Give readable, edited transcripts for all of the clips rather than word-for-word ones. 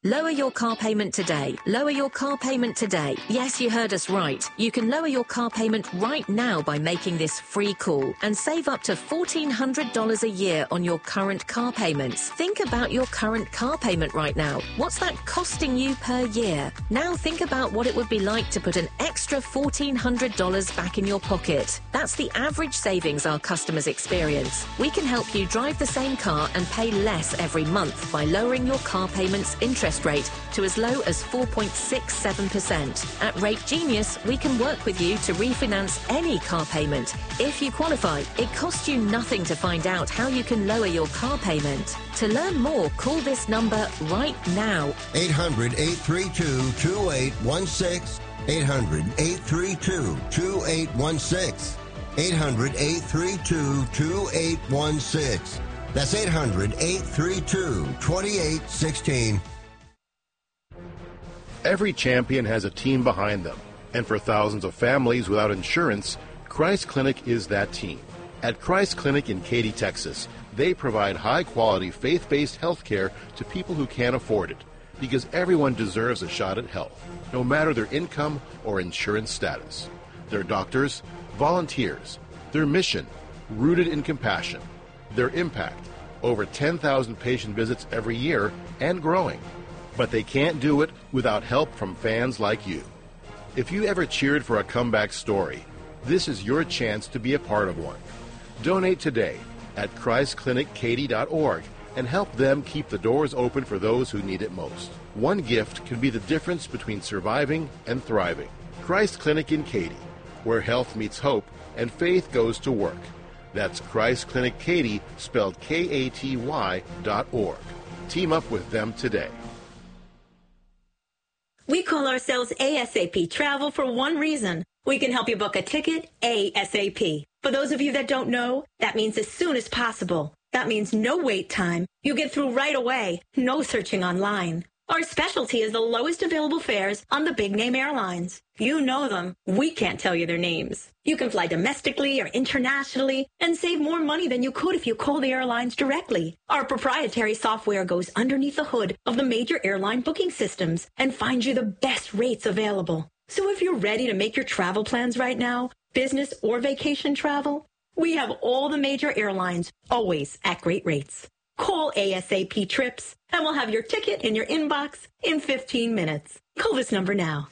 Lower your car payment today. Lower your car payment today. Yes, you heard us right. You can lower your car payment right now by making this free call and save up to $1,400 a year on your current car payments. Think about your current car payment right now. What's that costing you per year? Now think about what it would be like to put an extra $1,400 back in your pocket. That's the average savings our customers experience. We can help you drive the same car and pay less every month by lowering your car payment's interest rate to as low as 4.67%. At Rate Genius, we can work with you to refinance any car payment. If you qualify, it costs you nothing to find out how you can lower your car payment. To learn more, call this number right now. 800-832-2816. 800-832-2816. 800-832-2816. That's 800-832-2816. Every champion has a team behind them, and for thousands of families without insurance, Christ Clinic is that team. At Christ Clinic in Katy, Texas, they provide high-quality, faith-based health care to people who can't afford it, because everyone deserves a shot at health, no matter their income or insurance status. Their doctors, volunteers, their mission, rooted in compassion, their impact, over 10,000 patient visits every year and growing. But they can't do it without help from fans like you. If you ever cheered for a comeback story, this is your chance to be a part of one. Donate today at ChristClinicKaty.org and help them keep the doors open for those who need it most. One gift can be the difference between surviving and thriving. Christ Clinic in Katy, where health meets hope and faith goes to work. That's Christ Clinic Katy, spelled Katy.org. Team up with them today. We call ourselves ASAP Travel for one reason. We can help you book a ticket ASAP. For those of you that don't know, that means as soon as possible. That means no wait time. You get through right away. No searching online. Our specialty is the lowest available fares on the big-name airlines. You know them. We can't tell you their names. You can fly domestically or internationally and save more money than you could if you call the airlines directly. Our proprietary software goes underneath the hood of the major airline booking systems and finds you the best rates available. So if you're ready to make your travel plans right now, business or vacation travel, we have all the major airlines, always at great rates. Call ASAP Trips, and we'll have your ticket in your inbox in 15 minutes. Call this number now.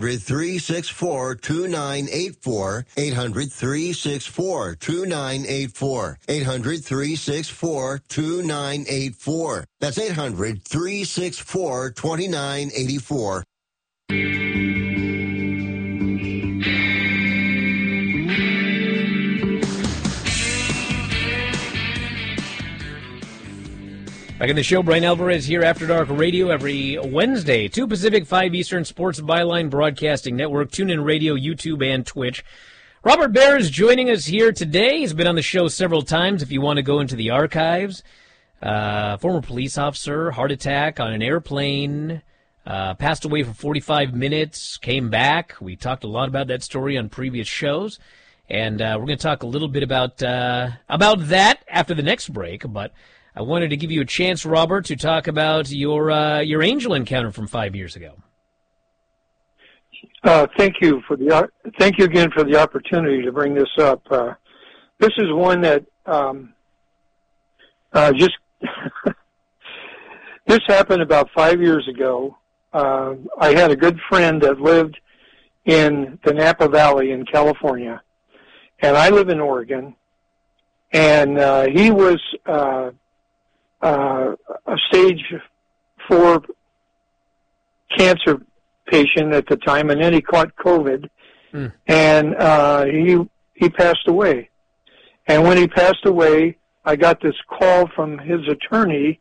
800-364-2984. 800-364-2984. 800-364-2984. That's 800-364-2984. Back in the show, Brian Alvarez here, After Dark Radio, every Wednesday, 2 Pacific, 5 Eastern, Sports Byline Broadcasting Network, TuneIn Radio, YouTube, and Twitch. Robert Baer is joining us here today. He's been on the show several times if you want to go into the archives. Former police officer, heart attack on an airplane, passed away for 45 minutes, came back. We talked a lot about that story on previous shows, and we're going to talk a little bit about that after the next break, but I wanted to give you a chance, Robert, to talk about your angel encounter from 5 years ago. Thank you again for the opportunity to bring this up. This is one that this happened about 5 years ago. I had a good friend that lived in the Napa Valley in California, and I live in Oregon, and he was a stage 4 cancer patient at the time, and then he caught COVID, and he passed away. And when he passed away, I got this call from his attorney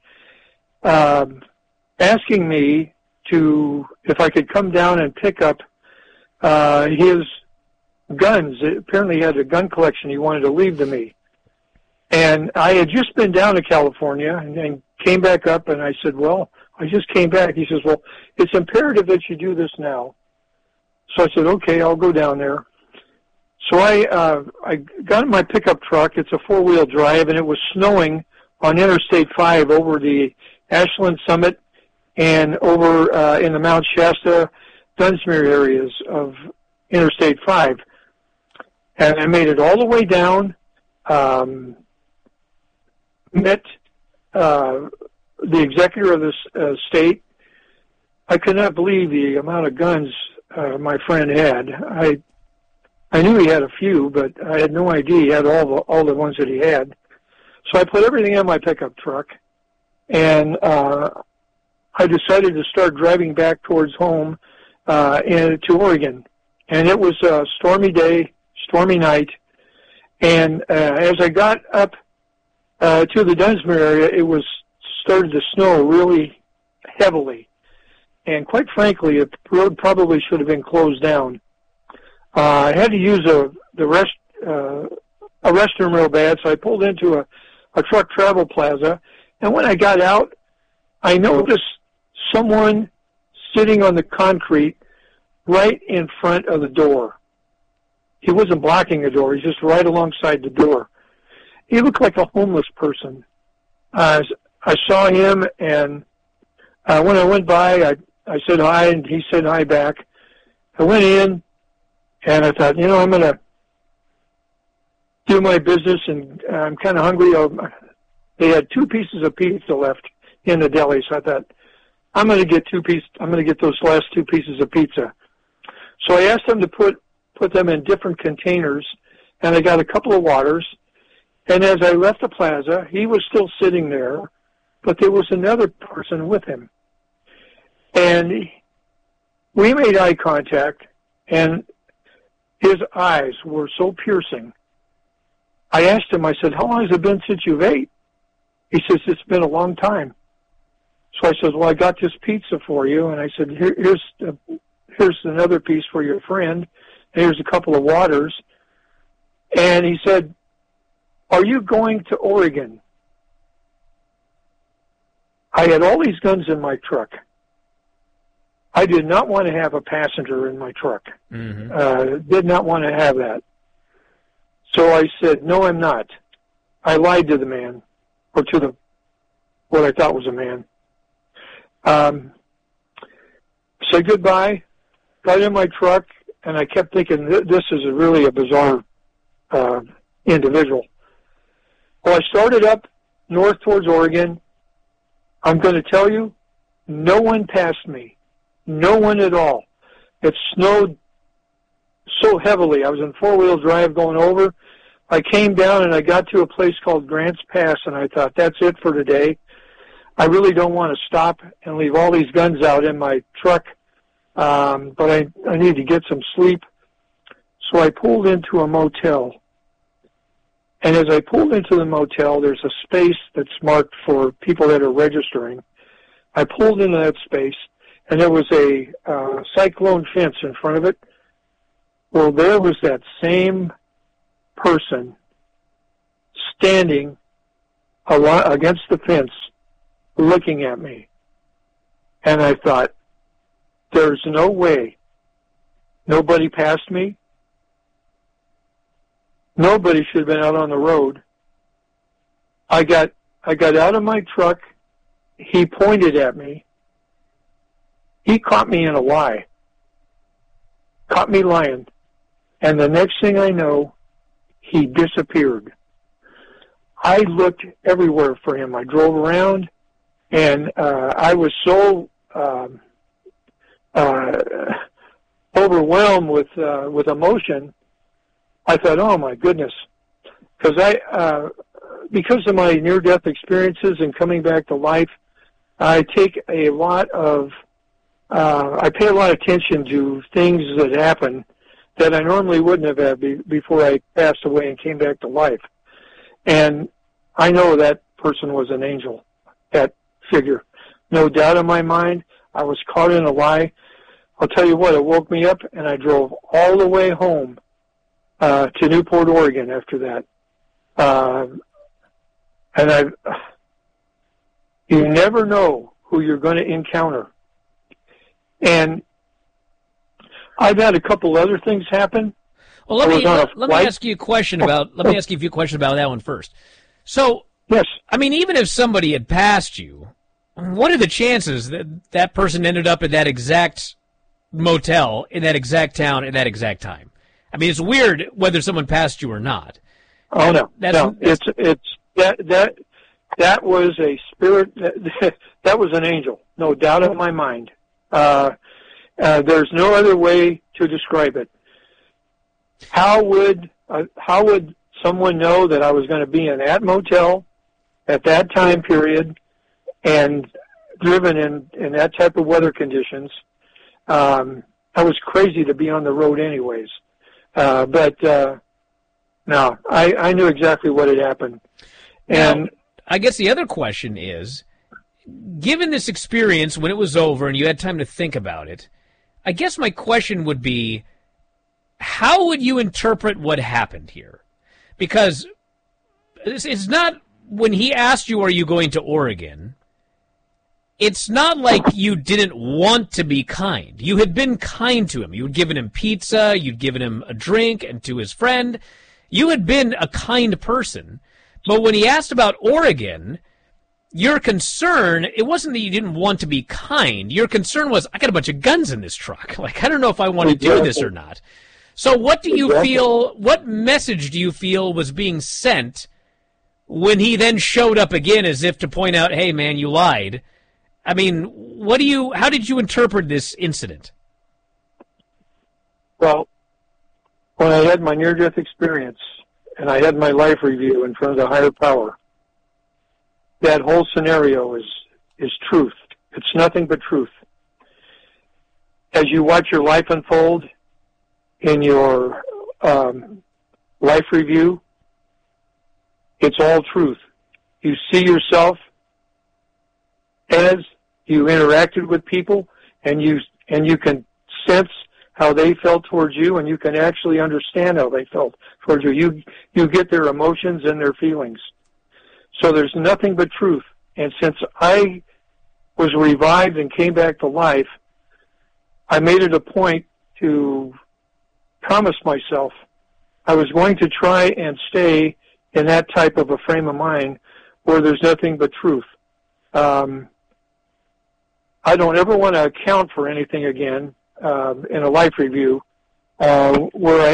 asking me if I could come down and pick up his guns. Apparently he had a gun collection he wanted to leave to me. And I had just been down to California and came back up, and I said, well, I just came back. He says, well, it's imperative that you do this now. So I said, okay, I'll go down there. So I got in my pickup truck. It's a 4-wheel drive, and it was snowing on Interstate 5 over the Ashland Summit and over in the Mount Shasta, Dunsmuir areas of Interstate 5. And I made it all the way down, met the executor of this state. I could not believe the amount of guns my friend had. I knew he had a few, but I had no idea he had all the ones that he had. So I put everything in my pickup truck, and I decided to start driving back towards home to Oregon. And it was a stormy day, stormy night, and as I got up to the Dunsmuir area, it was started to snow really heavily. And quite frankly, the road probably should have been closed down. I had to use a restroom real bad, so I pulled into a truck travel plaza. And when I got out, I noticed someone sitting on the concrete right in front of the door. He wasn't blocking the door. He's just right alongside the door. He looked like a homeless person. I saw him, and when I went by, I said hi, and he said hi back. I went in, and I thought, I'm going to do my business, and I'm kind of hungry. They had 2 pieces of pizza left in the deli, so I thought, I'm going to get those last 2 pieces of pizza. So I asked them to put them in different containers, and I got a couple of waters. And as I left the plaza, he was still sitting there, but there was another person with him. And we made eye contact, and his eyes were so piercing. I asked him, I said, how long has it been since you've ate? He says, it's been a long time. So I said, well, I got this pizza for you. And I said, here's another piece for your friend. And here's a couple of waters. And he said, are you going to Oregon? I had all these guns in my truck. I did not want to have a passenger in my truck. Mm-hmm. Did not want to have that. So I said, no, I'm not. I lied to the man, or to what I thought was a man. Said goodbye, got in my truck, and I kept thinking, this is really a bizarre individual. Well, I started up north towards Oregon. I'm going to tell you, no one passed me. No one at all. It snowed so heavily. I was in four-wheel drive going over. I came down and I got to a place called Grants Pass, and I thought, that's it for today. I really don't want to stop and leave all these guns out in my truck, but I need to get some sleep. So I pulled into a motel. And as I pulled into the motel, there's a space that's marked for people that are registering. I pulled into that space, and there was a cyclone fence in front of it. Well, there was that same person standing against the fence looking at me. And I thought, there's no way. Nobody passed me. Nobody should have been out on the road. I got out of my truck. He pointed at me. He caught me in a lie. Caught me lying. And the next thing I know, he disappeared. I looked everywhere for him. I drove around, and I was so overwhelmed with emotion. I thought, oh my goodness, because of my near-death experiences and coming back to life, I take a lot of I pay a lot of attention to things that happen that I normally wouldn't have had before I passed away and came back to life. And I know that person was an angel, that figure. No doubt in my mind, I was caught in a lie. I'll tell you what, it woke me up, and I drove all the way home to Newport, Oregon after that. And you never know who you're going to encounter. And I've had a couple other things happen. Well, let me ask you a question about a few questions about that one first. So, yes, I mean, even if somebody had passed you, what are the chances that that person ended up in that exact motel, in that exact town, at that exact time? I mean, it's weird whether someone passed you or not. Oh, no. That was a spirit, that was an angel, no doubt in my mind. There's no other way to describe it. How would someone know that I was going to be in that motel at that time period and driven in that type of weather conditions? I was crazy to be on the road anyways. No, I knew exactly what had happened. And now, I guess the other question is, given this experience when it was over and you had time to think about it, I guess my question would be, how would you interpret what happened here? Because it's not, when he asked you, are you going to Oregon, it's not like you didn't want to be kind. You had been kind to him. You had given him pizza, you'd given him a drink, and to his friend. You had been a kind person. But when he asked about Oregon, your concern, it wasn't that you didn't want to be kind. Your concern was, I got a bunch of guns in this truck. Like, I don't know if I want to do this or not. So what do you feel, what message do you feel was being sent when he then showed up again as if to point out, hey, man, you lied? I mean, how did you interpret this incident? Well, when I had my near-death experience and I had my life review in front of the higher power, that whole scenario is truth. It's nothing but truth. As you watch your life unfold in your life review, it's all truth. You see yourself as you interacted with people, and you can sense how they felt towards you, and you can actually understand how they felt towards you. You get their emotions and their feelings. So there's nothing but truth. And since I was revived and came back to life, I made it a point to promise myself I was going to try and stay in that type of a frame of mind where there's nothing but truth. I don't ever want to account for anything again in a life review where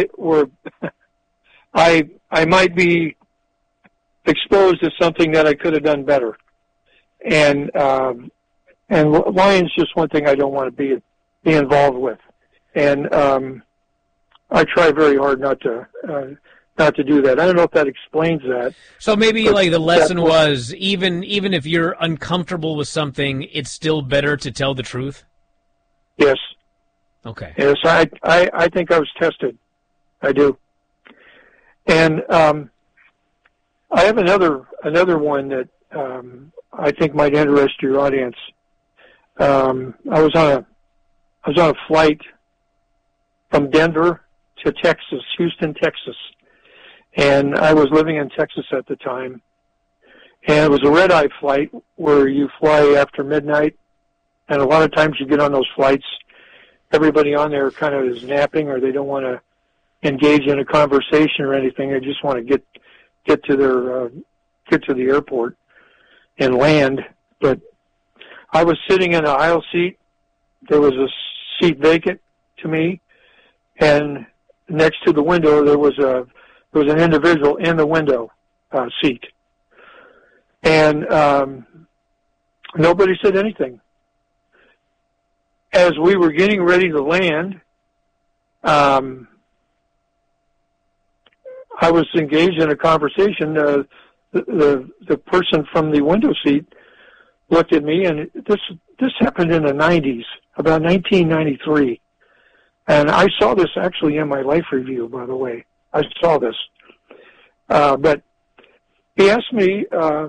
I might be exposed to something that I could have done better. And lying's just one thing I don't want to be involved with. And I try very hard not to do that. I don't know if that explains that. So maybe like the lesson was, even if you're uncomfortable with something, it's still better to tell the truth? Yes. Okay. Yes, I think I was tested. I do. And I have another one that I think might interest your audience. I was on a flight from Denver to Texas, Houston, Texas. And I was living in Texas at the time. And it was a red-eye flight where you fly after midnight. And a lot of times you get on those flights, everybody on there kind of is napping, or they don't want to engage in a conversation or anything. They just want to get to the airport and land. But I was sitting in an aisle seat. There was a seat vacant to me, and next to the window there was an individual in the window seat, and nobody said anything. As we were getting ready to land, I was engaged in a conversation. The person from the window seat looked at me, and this happened in the 90s, about 1993. And I saw this actually in my life review, by the way. I saw this. But he asked me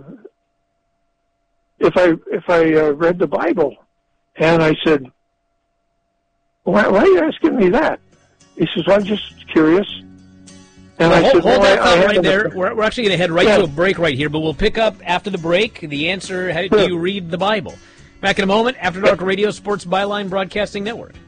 if I read the Bible. And I said, why are you asking me that? He says, well, I'm just curious. And I said, hold that thought right there. We're actually going to head right to a break right here, but we'll pick up after the break the answer, how do you read the Bible? Back in a moment, After Dark Radio, Sports Byline Broadcasting Network.